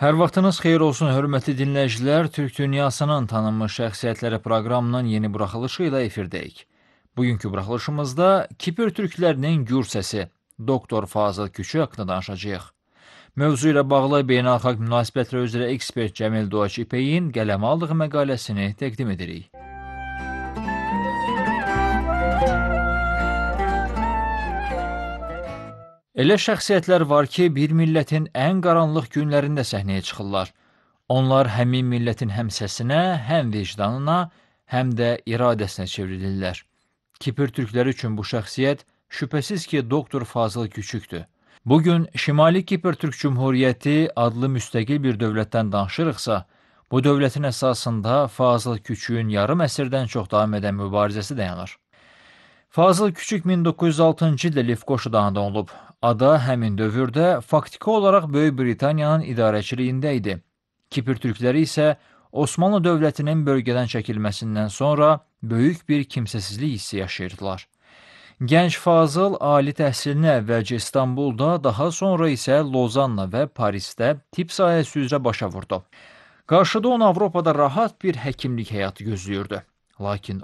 Hər vaxtınız xeyir olsun, hörmətli dinləyicilər. Türk dünyasının tanınmış şəxsiyyətləri proqramının yeni buraxılışı ilə efirdəyik. Bugünkü buraxılışımızda Kipr türklərinin gür səsi, Doktor Fazıl Küçük haqqında danışacağıq. Mövzu ilə bağlı beynəlxalq münasibətlər üzrə ekspert Cəmil Doğaç İpəyin qələmə aldığı məqaləsini təqdim edirik. Elə şəxsiyyətlər var ki, bir millətin ən qaranlıq günlərində səhnəyə çıxırlar. Onlar həmin millətin həm səsinə, həm vicdanına, həm də iradəsinə çevrilirlər. Kipr türkləri üçün bu şəxsiyyət şübhəsiz ki, Doktor Fazıl Küçükdür. Bugün Şimali Kipr Türk Cümhuriyyəti adlı müstəqil bir dövlətdən danışırıqsa, bu dövlətin əsasında Fazıl Küçükün yarım əsrdən çox davam edən mübarizəsi dayanır. Fazıl Küçük 1906-cı ildə Lefkoşada anadan olub. Ada həmin dövrdə faktiki olaraq Böyük Britaniyanın idarəçiliyində idi. Kipr türkləri isə Osmanlı dövlətinin bölgədən çəkilməsindən sonra böyük bir kimsəsizlik hissi yaşayırdılar. Gənc Fazıl ali təhsilini əvvəlcə İstanbulda, daha sonra isə Lozanna və Parisdə tibb sahəsi üzrə başa vurdu. Qarşıda onu Avropada rahat bir həkimlik həyatı gözləyirdi. Lakin